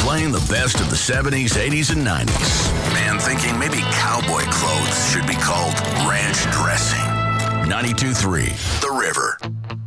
Playing the best of the 70s, 80s, and 90s. And thinking maybe cowboy clothes should be called ranch dressing. 92.3 The River.